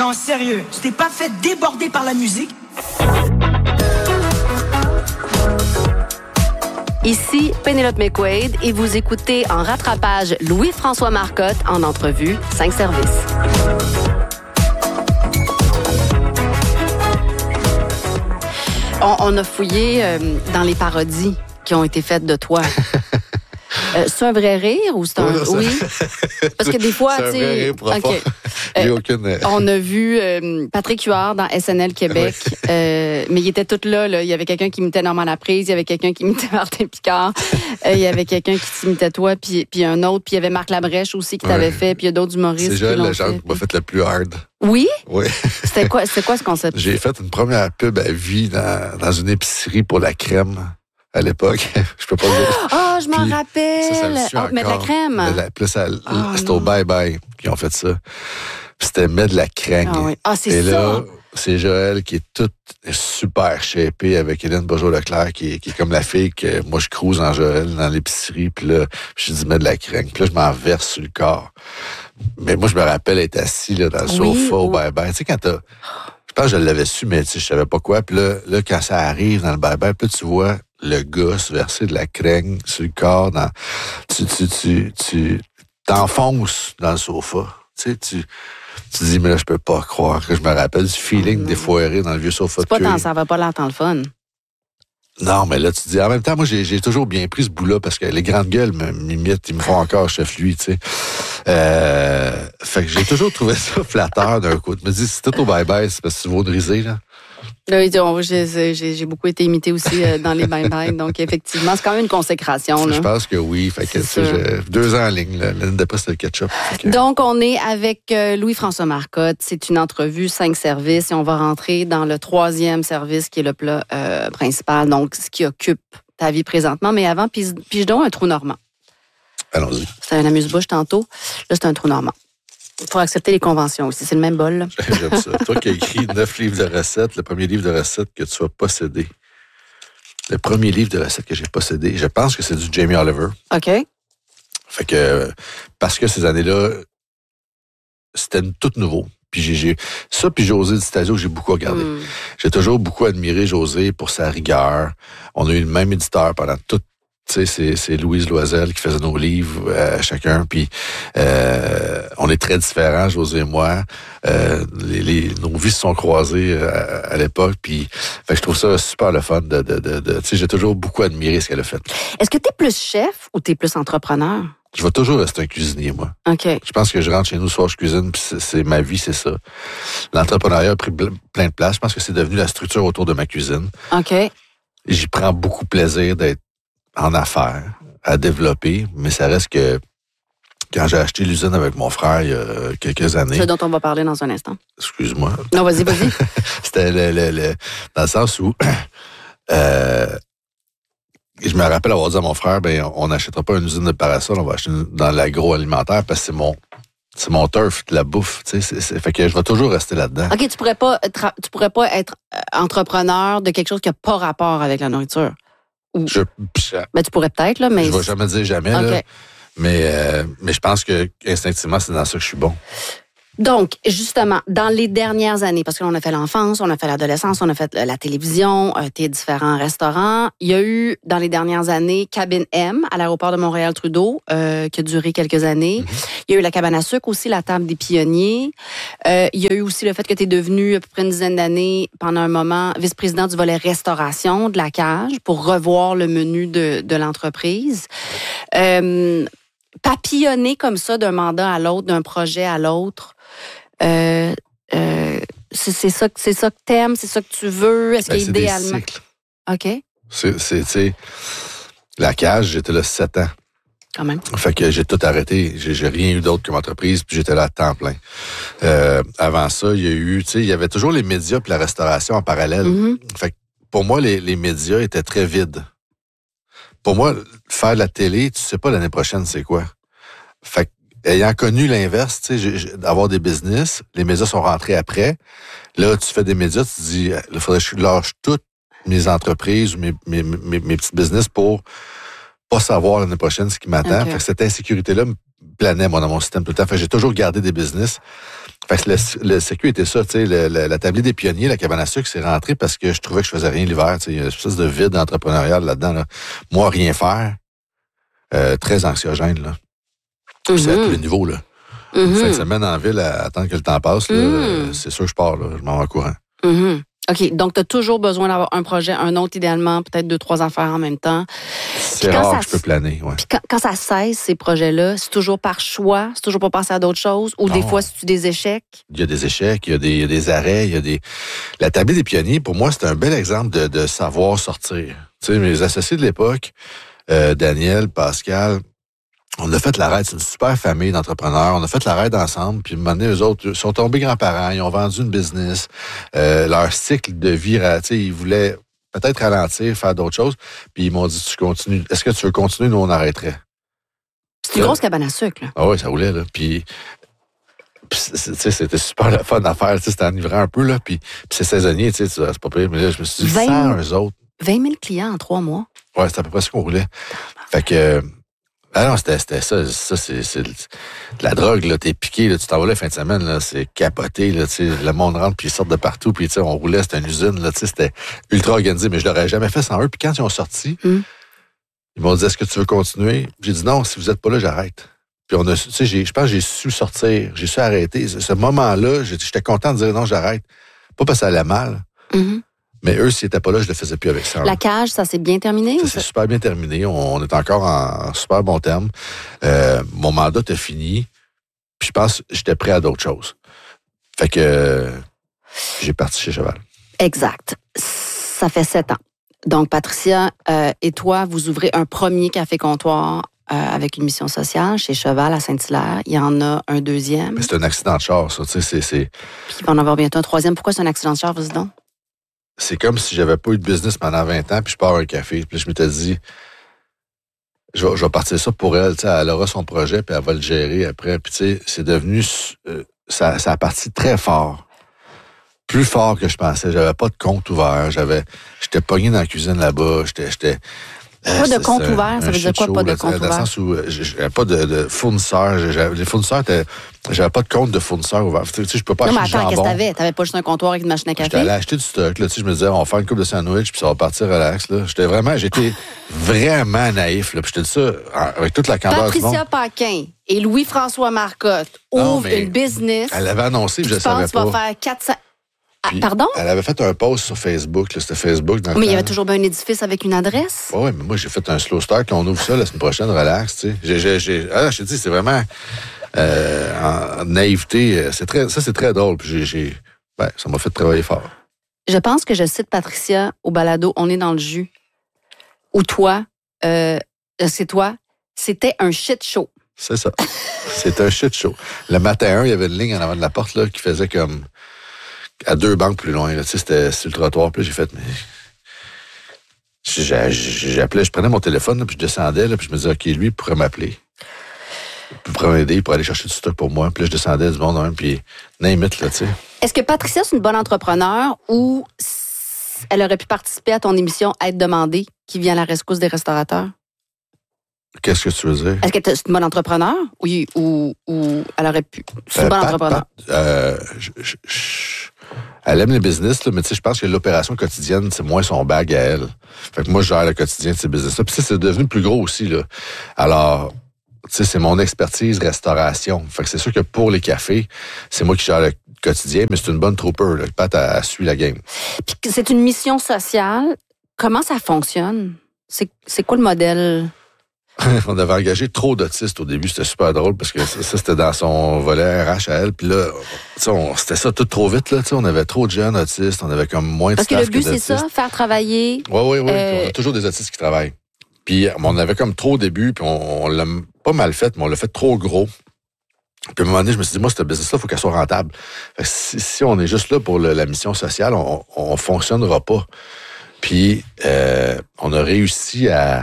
Non, sérieux, tu t'es pas fait déborder par la musique? Ici Pénélope McQuaid et vous écoutez en rattrapage Louis-François Marcotte en entrevue 5 services. On a fouillé dans les parodies qui ont été faites de toi. C'est un vrai rire ou c'est un... Oui? Parce que des fois, tu sais... C'est un vrai rire profond. Okay. J'ai aucune... On a vu Patrick Huard dans SNL Québec, mais il était tout là. Il y avait quelqu'un qui imitait Normand Laprise, il y avait quelqu'un qui imitait Martin Picard, il y avait quelqu'un qui t'imitait toi, puis un autre, puis il y avait Marc Labrèche aussi qui t'avait fait, puis il y a d'autres humoristes. C'est Joël Legendre qui m'a fait le plus hard. Oui? Oui. C'était quoi ce concept? J'ai fait une première pub à vie dans une épicerie pour la crème. À l'époque, je peux pas le dire. Ah, je m'en rappelle. Mais de la crème. C'était au Bye Bye qui ont fait ça. Puis c'était mettre de la crème. Ah, oui. C'est et ça. Là, c'est Joël qui est toute super shapée avec Hélène Bourgeois-Leclerc qui est comme la fille que moi je cruise en Joël dans l'épicerie. Puis là, je dis mets de la crème. Puis là, je m'en verse sur le corps. Mais moi, je me rappelle être assis là, dans le sofa au Bye Bye. Tu sais, quand je pense que je l'avais su, mais tu sais, je savais pas quoi. Puis là, quand ça arrive dans le Bye Bye, puis là, tu vois le gars se verser de la crème sur le corps. Tu t'enfonces dans le sofa. Tu sais, tu dis, mais là, je peux pas croire que je me rappelle du feeling défoiré dans le vieux sofa de cuir. Ça va pas l'air tant le fun. Non, mais là, tu dis, en même temps, moi, j'ai toujours bien pris ce bout-là parce que les grandes gueules m'imitent, ils me font encore chef lui, tu sais. Fait que j'ai toujours trouvé ça flatteur d'un coup. Je me dis, si t'es au bye-bye, c'est parce que tu vas driser, là. Oui, j'ai beaucoup été imitée aussi dans les bye-bye, donc effectivement, c'est quand même une consécration. Là. Je pense que oui. Fait que, j'ai 2 ans en ligne. L'année d'après, c'était le ketchup. Donc, on est avec Louis-François Marcotte. C'est une entrevue 5 services et on va rentrer dans le 3e service qui est le plat principal, donc ce qui occupe ta vie présentement. Mais avant, pige donc un trou normand. Allons-y. C'était un amuse-bouche tantôt. Là, c'est un trou normand. Il faut accepter les conventions aussi. C'est le même bol. Là. J'aime ça. Toi qui as écrit 9 livres de recettes, le premier livre de recettes que tu as possédé. Le premier livre de recettes que j'ai possédé, je pense que c'est du Jamie Oliver. OK. Fait que, parce que ces années-là, c'était tout nouveau. Puis puis José Di Stasio, j'ai beaucoup regardé. J'ai toujours beaucoup admiré José pour sa rigueur. On a eu le même éditeur pendant toute. Tu sais, c'est Louise Loisel qui faisait nos livres chacun, puis on est très différents, José et moi. Nos vies se sont croisées à l'époque, puis fait que je trouve ça super le fun tu sais, j'ai toujours beaucoup admiré ce qu'elle a fait. Est-ce que t'es plus chef ou t'es plus entrepreneur? Je vais toujours rester un cuisinier, moi. OK. Je pense que je rentre chez nous, soir, je cuisine, puis c'est ma vie, c'est ça. L'entrepreneuriat a pris plein de place. Je pense que c'est devenu la structure autour de ma cuisine. OK. J'y prends beaucoup plaisir d'être en affaires, à développer, mais ça reste que quand j'ai acheté l'usine avec mon frère il y a quelques années... C'est ce dont on va parler dans un instant. Excuse-moi. Non, vas-y. C'était dans le sens où... je me rappelle avoir dit à mon frère, on n'achètera pas une usine de parasol, on va acheter dans l'agroalimentaire parce que c'est mon turf, de la bouffe. Tu sais, fait que je vais toujours rester là-dedans. OK, tu pourrais pas être entrepreneur de quelque chose qui n'a pas rapport avec la nourriture. Tu pourrais peut-être, là, mais... Je vais jamais dire jamais, okay. Là. Mais je pense que instinctivement, c'est dans ça que je suis bon. Donc, justement, dans les dernières années, parce que là, on a fait l'enfance, on a fait l'adolescence, on a fait la télévision, tes différents restaurants. Il y a eu, dans les dernières années, Cabine M à l'aéroport de Montréal-Trudeau, qui a duré quelques années. Il y a eu la cabane à sucre aussi, la table des pionniers. Il y a eu aussi le fait que tu es devenu, à peu près une dizaine d'années, pendant un moment, vice-président du volet restauration de la Cage pour revoir le menu de l'entreprise. Papillonner comme ça d'un mandat à l'autre, d'un projet à l'autre, c'est ça que t'aimes, c'est ça que tu veux. Est-ce qu'idéalement... OK. C'est la Cage, j'étais là 7 ans. Quand même. Fait que j'ai tout arrêté. J'ai rien eu d'autre comme entreprise, puis j'étais là à temps plein. Avant ça, il y avait toujours les médias puis la restauration en parallèle. Fait que pour moi, les médias étaient très vides. Pour moi, faire de la télé, tu sais pas l'année prochaine c'est quoi. Fait que, ayant connu l'inverse, tu sais, d'avoir des business, les médias sont rentrés après. Là, tu fais des médias, tu te dis, il faudrait que je lâche toutes mes entreprises ou mes petits business pour pas savoir l'année prochaine ce qui m'attend. Okay. Fait que cette insécurité-là me planait, moi, dans mon système tout le temps. Fait que j'ai toujours gardé des business. Fait que le sécu était ça, tu sais, la tablée des pionniers, la cabane à sucre, c'est rentré parce que je trouvais que je faisais rien l'hiver. Tu sais, il y a une espèce de vide entrepreneurial là-dedans. Là. Moi, rien faire, très anxiogène, là. C'est à tous les niveaux, là. Fin de semaine en ville à attendre que le temps passe, là, c'est sûr que je pars, là. Je m'en vais en courant. OK. Donc, tu as toujours besoin d'avoir un projet, un autre, idéalement, peut-être 2-3 affaires en même temps. C'est rare que je peux planer, ouais. Puis quand ça cesse, ces projets-là, c'est toujours par choix, c'est toujours pour penser à d'autres choses, ou des fois, c'est des échecs? Il y a des échecs, il y a des arrêts, il y a des... La tablée des pionniers, pour moi, c'est un bel exemple de savoir sortir. Tu sais, mes associés de l'époque, Daniel, Pascal, on a fait l'arrêt, c'est une super famille d'entrepreneurs. On a fait l'arrêt ensemble, puis à un moment donné, eux autres sont tombés grands-parents, ils ont vendu une business. Leur cycle de vie, tu sais, ils voulaient peut-être ralentir, faire d'autres choses. Puis ils m'ont dit, tu continues. Est-ce que tu veux continuer? Nous, on arrêterait. C'est une grosse cabane à sucre, là. Ah oui, ça roulait, là. Puis c'était super le fun à faire, tu sais, c'était enivrant un peu, là. Puis c'est saisonnier, tu sais, c'est pas pire. Mais là, je me suis dit, sans eux autres. 20 000 clients en 3 mois. Ouais, c'était à peu près ce qu'on roulait. Fait que... Ah non, c'était ça. Ça, c'est de la drogue, là. T'es piqué, là. Tu t'en vas là la fin de semaine, là. C'est capoté, là. Tu sais, le monde rentre, puis ils sortent de partout, puis tu sais, on roulait, c'était une usine, là. Tu sais, c'était ultra organisé, mais je l'aurais jamais fait sans eux. Puis quand ils ont sorti, ils m'ont dit, est-ce que tu veux continuer? J'ai dit, non, si vous êtes pas là, j'arrête. Puis on a, tu sais, je pense que j'ai su sortir, j'ai su arrêter. Ce moment-là, j'étais content de dire, non, j'arrête. Pas parce que ça allait mal. Mais eux, s'ils n'étaient pas là, je le faisais plus avec ça. La cage, ça s'est bien terminé? Ça s'est super bien terminé. On est encore en super bon terme. Mon mandat est fini. Puis je pense que j'étais prêt à d'autres choses. Fait que j'ai parti chez Cheval. Exact. Ça fait 7 ans. Donc, Patricia et toi, vous ouvrez un premier café-comptoir avec une mission sociale chez Cheval à Saint-Hilaire. Il y en a un deuxième. Mais c'est un accident de char, ça. Tu sais, Puis il va en avoir bientôt un troisième. Pourquoi c'est un accident de char, vas-y donc? C'est comme si j'avais pas eu de business pendant 20 ans, puis je pars un café. Puis je m'étais dit, je vais partir ça pour elle. Tu sais, elle aura son projet, puis elle va le gérer après. Puis tu sais, c'est devenu... ça a parti très fort. Plus fort que je pensais. J'avais pas de compte ouvert. J'étais pogné dans la cuisine là-bas. Pas de compte ouvert, ça veut dire quoi, pas de compte ouvert? Dans le sens où j'avais pas de fournisseurs. Les fournisseurs j'avais pas de compte de fournisseurs ouvert. Tu sais, je peux pas acheter du jambon. Non, mais attends, qu'est-ce que t'avais? T'avais pas juste un comptoir avec une machine à café? J'étais allé acheter du stock, là. Tu sais, je me disais, on va faire une coupe de sandwich, puis ça va partir relax, là. J'étais vraiment naïf, là. Puis je te dis ça avec toute la candeur du monde. Patricia Paquin et Louis-François Marcotte ouvrent une business. Elle avait annoncé, je savais pas. Tu vas faire 400... Puis, pardon? Elle avait fait un post sur Facebook, là, c'était Facebook dans le Mais il y temps. avait toujours bien un édifice avec une adresse. Oui, mais moi, j'ai fait un slow start, on ouvre ça la semaine prochaine, relax, tu sais. Je te dis, c'est vraiment en naïveté. C'est très drôle. Puis ça m'a fait travailler fort. Je pense que je cite Patricia au balado On est dans le jus. Ou toi, c'est toi, c'était un shit show. C'est ça. C'était un shit show. Le matin 1, il y avait une ligne en avant de la porte là, qui faisait comme à 2 banques plus loin. Là. Tu sais, c'était sur le trottoir. Puis là, j'ai fait, mais... J'appelais, je prenais mon téléphone, là, puis je descendais, là, puis je me disais, OK, lui, il pourrait m'appeler. Il pourrait m'aider, pour aller chercher du stock pour moi. Puis là, je descendais du monde, hein, puis name it, là, tu sais. Est-ce que Patricia, c'est une bonne entrepreneur ou elle aurait pu participer à ton émission Être demandée, qui vient à la rescousse des restaurateurs? Qu'est-ce que tu veux dire? Est-ce que c'est une bonne entrepreneur? Oui, ou elle aurait pu. C'est une bonne entrepreneur. Elle aime les business, là, mais tu sais, je pense que l'opération quotidienne, c'est moins son bag à elle. Fait que moi, je gère le quotidien de ces business-là. Puis c'est devenu plus gros aussi, là. Alors, tu sais, c'est mon expertise restauration. Fait que c'est sûr que pour les cafés, c'est moi qui gère le quotidien, mais c'est une bonne trooper, là. Pat, elle suit la game. Puis c'est une mission sociale. Comment ça fonctionne? C'est quoi le modèle? On avait engagé trop d'autistes au début, c'était super drôle parce que ça c'était dans son volet RH à elle. Puis là, c'était ça tout trop vite. Là, on avait trop de jeunes autistes, on avait comme moins de parce staff que le but, que d'autistes. C'est ça, faire travailler. Oui. On a toujours des autistes qui travaillent. Puis on avait comme trop au début, puis on l'a pas mal fait, mais on l'a fait trop gros. Puis à un moment donné, je me suis dit, moi, ce business-là, il faut qu'elle soit rentable. Fait que si on est juste là pour la mission sociale, on fonctionnera pas. Puis on a réussi à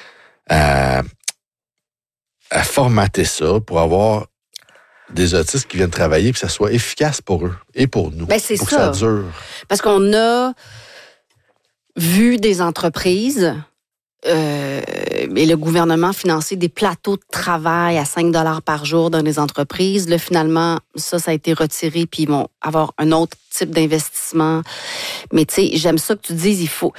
formater ça pour avoir des autistes qui viennent travailler, puis que ça soit efficace pour eux et pour nous. Ben, c'est pour ça. Que ça dure. Parce qu'on a vu des entreprises et le gouvernement finançait des plateaux de travail à 5 $ par jour dans les entreprises. Là, finalement, ça a été retiré, puis ils vont avoir un autre type d'investissement. Mais tu sais, j'aime ça que tu dises, il faut...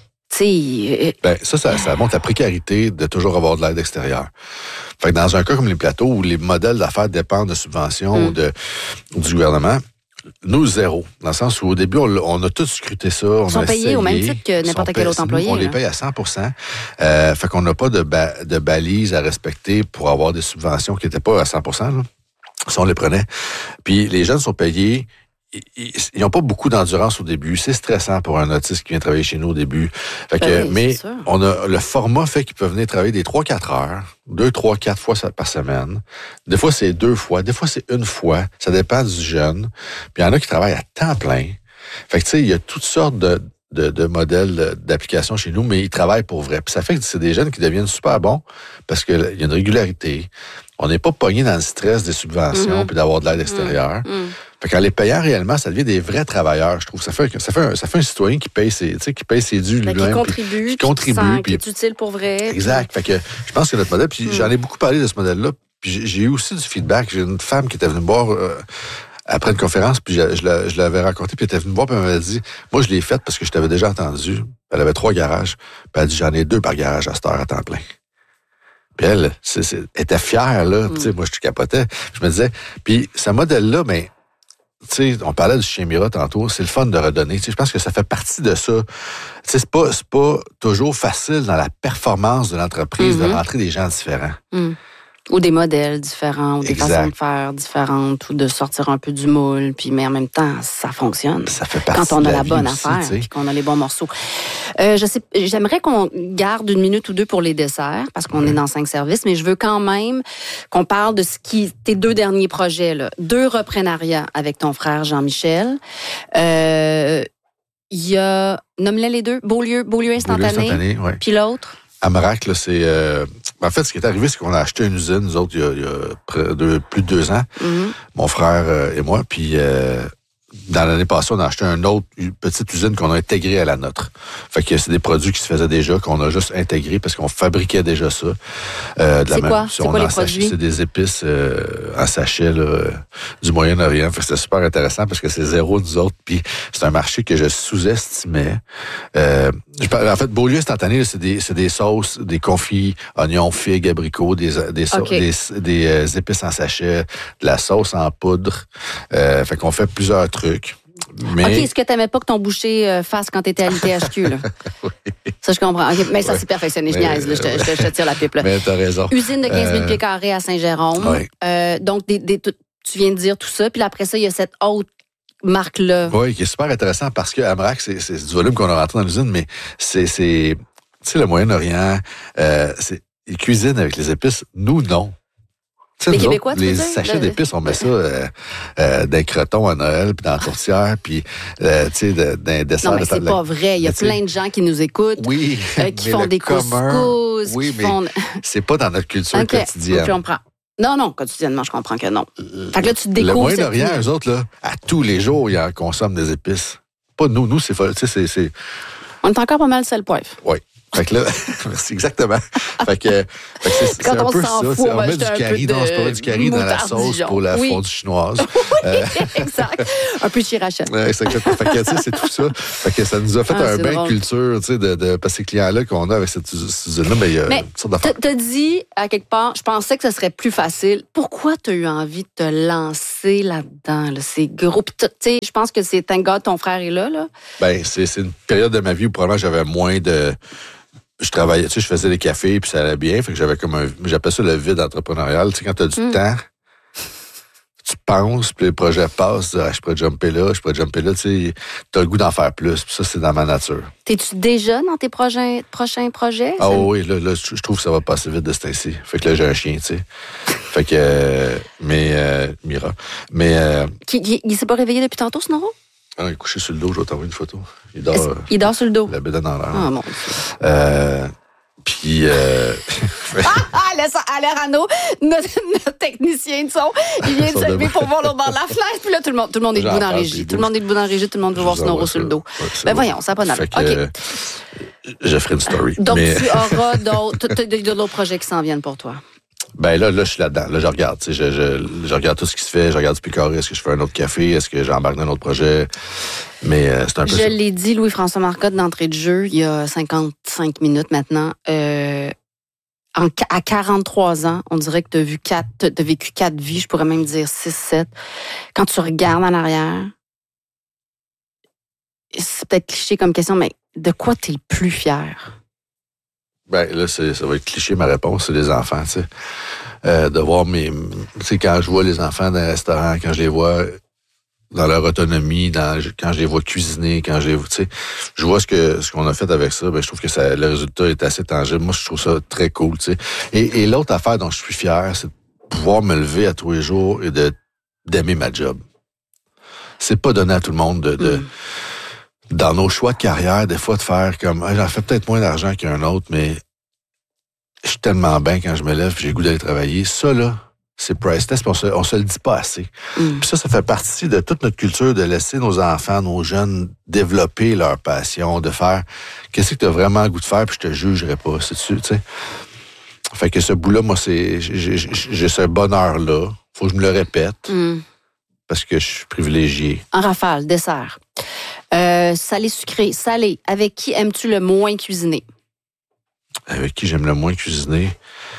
Ben, ça montre la précarité de toujours avoir de l'aide extérieure. Fait que dans un cas comme les plateaux où les modèles d'affaires dépendent de subventions ou du gouvernement, nous, zéro. Dans le sens où au début, on a tous scruté ça. Ils sont payés au même titre que n'importe quel autre employé. On les paye à 100%. Fait qu'on n'a pas de balises à respecter pour avoir des subventions qui n'étaient pas à 100%. Là. Ça, on les prenait. Puis les jeunes sont payés. Ils n'ont pas beaucoup d'endurance au début. C'est stressant pour un autiste qui vient travailler chez nous au début. Fait que, mais on a le format fait qu'ils peuvent venir travailler des 3-4 heures, 2, 3, 4 fois par semaine. Des fois, c'est 2 fois. Des fois, c'est 1 fois. Ça dépend du jeune. Puis il y en a qui travaillent à temps plein. Fait que, tu sais, il y a toutes sortes de modèles d'application chez nous, mais ils travaillent pour vrai. Puis ça fait que c'est des jeunes qui deviennent super bons parce qu'il y a une régularité. On n'est pas pogné dans le stress des subventions puis d'avoir de l'aide extérieure. Fait qu'en les payant réellement, ça devient des vrais travailleurs, je trouve. Ça fait un citoyen qui paye ses dûs lui-même. Qui contribue. Qui est utile pour vrai. Exact. Fait que je pense que notre modèle, puis j'en ai beaucoup parlé de ce modèle-là, puis j'ai eu aussi du feedback. J'ai une femme qui était venue me voir après une conférence, puis je l'avais raconté, puis elle était venue me voir, puis elle m'avait dit, moi, je l'ai faite parce que je t'avais déjà entendu. Elle avait 3 garages, puis elle a dit, j'en ai 2 par garage à cette heure à temps plein. Puis elle était fière, là. Tu sais, moi, je capotais. Je me disais, puis ce modèle-là, ben, tu sais, on parlait du chien Mira tantôt, c'est le fun de redonner. Tu sais, je pense que ça fait partie de ça. Tu sais, c'est pas toujours facile dans la performance de l'entreprise de rentrer des gens différents. Ou des modèles différents, ou des façons de faire différentes, ou de sortir un peu du moule, puis mais en même temps, ça fonctionne. Ça fait partie quand on a de la bonne aussi, affaire, puis qu'on a les bons morceaux. J'aimerais qu'on garde 1 minute ou 2 pour les desserts, parce qu'on est dans 5 services, mais je veux quand même qu'on parle de tes 2 derniers projets, là. 2 reprenariats avec ton frère Jean-Michel. Il y a, nomme-les les 2, Beaulieu instantané, puis l'autre? Amarac, là, c'est... en fait, ce qui est arrivé, c'est qu'on a acheté une usine, nous autres, il y a plus de 2 ans, mon frère et moi, puis dans l'année passée, on a acheté une petite usine qu'on a intégrée à la nôtre. Fait que c'est des produits qui se faisaient déjà, qu'on a juste intégrés parce qu'on fabriquait déjà ça. C'est quoi les produits? C'est des épices en sachet là, du Moyen-Orient. Fait que c'était super intéressant parce que c'est zéro nous autres. Puis c'est un marché que je sous-estimais. En fait, Beaulieu instantané, c'est des sauces, des confits, oignons, figues, abricots, des épices en sachet, de la sauce en poudre. Fait qu'on fait plusieurs trucs. Mais... OK, ce que tu n'aimais pas que ton boucher fasse quand tu étais à l'ITHQ, là. Oui. Ça, je comprends. Okay, mais ça, c'est perfectionné. Je niaise, là. Je te tire la pipe, là. Mais t'as raison. Usine de 15 000 pieds carrés à Saint-Jérôme. Oui. Donc, tu viens de dire tout ça. Puis après ça, il y a cette autre marque-là. Oui, qui est super intéressant parce que Amarac, c'est du volume qu'on a rentré dans l'usine, mais c'est tu sais, le Moyen-Orient, ils cuisinent avec les épices. Nous, non. Les Québécois, tu les sachets d'épices, on met ça dans les crotons à Noël, puis dans la tourtière, puis tu sais, dans les desserts. Non, mais c'est pas vrai. Il y a plein de gens qui nous écoute, qui font des couscous. Oui, mais c'est pas dans notre culture quotidienne. Je comprends. Non, quotidiennement, je comprends que non. Fait que là, tu te découvres. Le Moyen-Orient, eux autres, là, à tous les jours, ils en consomment des épices. Pas nous. Nous, c'est... On est encore pas mal sel-poivre. Oui. Fait que là, merci, exactement. Fait que c'est un peu ça. On met du curry, non, c'est pas du curry dans la sauce pour la fondue chinoise. Oui, exact. Un peu de sriracha. Exactement. Fait que, tu sais, c'est tout ça. Fait que ça nous a fait un bain de culture, tu sais, parce que ces clients-là qu'on a avec cette usine-là, mais il y a une sorte d'affaire. T'as dit, à quelque part, je pensais que ce serait plus facile. Pourquoi t'as eu envie de te lancer là-dedans, là? C'est gros. Puis, tu sais, je pense que c'est un gars, ton frère est là. Ben, c'est une période de ma vie où probablement j'avais moins de... Je travaillais, tu sais, je faisais des cafés, puis ça allait bien. Fait que j'avais j'appelle ça le vide entrepreneurial. Tu sais, quand tu as du temps, tu penses, puis le projet passe, je pourrais jumper là, tu sais, tu as le goût d'en faire plus. Puis ça, c'est dans ma nature. T'es-tu déjà dans tes prochains projets? Ah oui, là, je trouve que ça va passer vite de ce temps-ci. Fait que là, j'ai un chien, tu sais. Fait que, Mira. Mais... Il s'est pas réveillé depuis tantôt, ce Noro? Ah, il est couché sur le dos, je vais t'envoyer une photo. Il dort sur le dos? La bédaine dans l'air. Ah, mon Dieu. Puis... Laisse Arnaud, notre technicien de son, il vient de se lever pour voir l'autre bord de la fenêtre, puis là, tout le monde est debout dans la régie. Tout le monde est debout dans la régie, tout le monde veut voir Snoro sur le dos. Ben voyons, ça n'a pas d'allure. OK. Je ferai une story. Donc, tu auras d'autres projets qui s'en viennent pour toi. Ben là, je suis là-dedans. Là, je regarde. Je regarde tout ce qui se fait. Je regarde du Picoré. Est-ce que je fais un autre café? Est-ce que j'embarque dans un autre projet? Mais c'est un peu Je l'ai dit, Louis-François Marcotte, d'entrée de jeu, il y a 55 minutes maintenant. À 43 ans, on dirait que t'as vécu 4 vies, je pourrais même dire 6, 7. Quand tu regardes en arrière, c'est peut-être cliché comme question, mais de quoi t'es le plus fier? Ben là, ça va être cliché, ma réponse, c'est les enfants, tu sais. De voir tu sais, quand je vois les enfants dans les restaurants, quand je les vois dans leur autonomie, quand je les vois cuisiner, quand je les vois, tu sais, je vois ce qu'on a fait avec ça, ben je trouve que le résultat est assez tangible. Moi, je trouve ça très cool, tu sais. Et l'autre affaire dont je suis fier, c'est de pouvoir me lever à tous les jours et d'aimer ma job. C'est pas donné à tout le monde dans nos choix de carrière, des fois, de faire comme, j'en fais peut-être moins d'argent qu'un autre, mais je suis tellement bien quand je me lève, j'ai le goût d'aller travailler. Ça, là, c'est priceless, puis on se le dit pas assez. Puis ça fait partie de toute notre culture de laisser nos enfants, nos jeunes, développer leur passion, de faire qu'est-ce que tu as vraiment le goût de faire, puis je te jugerai pas, c'est-tu, tu sais. Fait que ce bout-là, moi, j'ai ce bonheur-là. Faut que je me le répète, parce que je suis privilégié. En rafale, dessert. Salé, sucré, salé. Avec qui aimes-tu le moins cuisiner? Avec qui j'aime le moins cuisiner?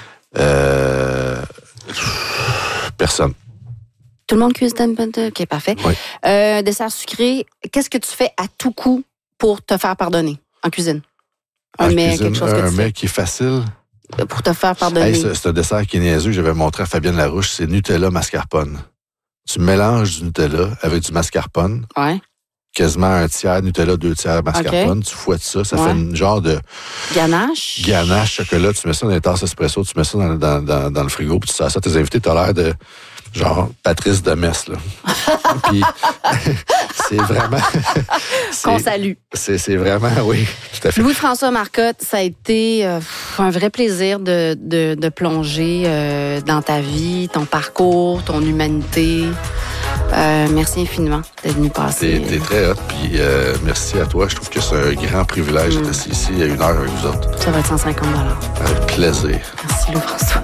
Personne. Tout le monde cuisine? OK, parfait. Oui. Dessert sucré, qu'est-ce que tu fais à tout coup pour te faire pardonner en cuisine? Quelque chose que tu un fais. mets qui est facile. Pour te faire pardonner. Hey, c'est un dessert qui est niaiseux. J'avais montré à Fabienne Larouche, c'est Nutella mascarpone. Tu mélanges du Nutella avec du mascarpone. Ouais. Quasiment un tiers Nutella, 2 tiers mascarpone. Okay. Tu fouettes ça. Ça fait une genre de... Ganache. Ganache, chocolat. Tu mets ça dans les tasses espresso. Tu mets ça dans le frigo. Puis tu sers ça à tes invités. Tu as l'air de... genre Patrice de Metz, là. Puis c'est vraiment... Qu'on salue. C'est vraiment, oui, tout à fait. Louis-François Marcotte, ça a été un vrai plaisir de plonger dans ta vie, ton parcours, ton humanité. Merci infiniment d'être venu passer. T'es très hot, puis merci à toi. Je trouve que c'est un grand privilège d'être assis ici à 1 heure avec vous autres. Ça va être 150 $. Avec plaisir. Merci Louis-François.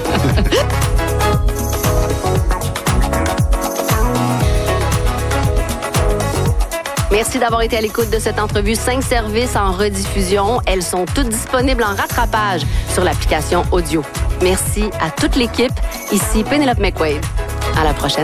Merci d'avoir été à l'écoute de cette entrevue. 5 services en rediffusion. Elles sont toutes disponibles en rattrapage sur l'application audio. Merci à toute l'équipe. Ici Pénélope McQuaid. À la prochaine.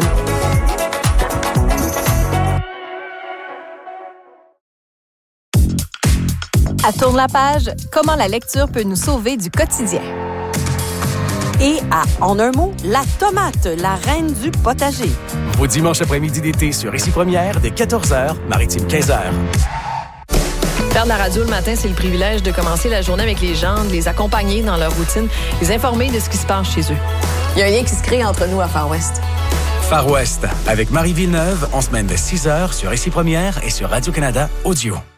À Tourne la page, comment la lecture peut nous sauver du quotidien. Et à En un mot, la tomate, la reine du potager. Vos dimanches après-midi d'été sur Ici Première, dès 14h, Maritime 15h. Faire de la radio le matin, c'est le privilège de commencer la journée avec les gens, de les accompagner dans leur routine, les informer de ce qui se passe chez eux. Il y a un lien qui se crée entre nous à Far West. Far West, avec Marie Villeneuve, en semaine de 6h sur Ici Première et sur Radio-Canada Audio.